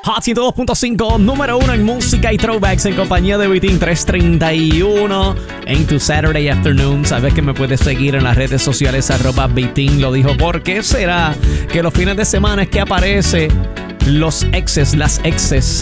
Hot 102.5, número 1 en música y throwbacks en compañía de Vitín 331 en tu Saturday Afternoon. Sabes que me puedes seguir en las redes sociales @Vitín lo dijo. ¿Por qué será que los fines de semana es que aparece los exes, las exes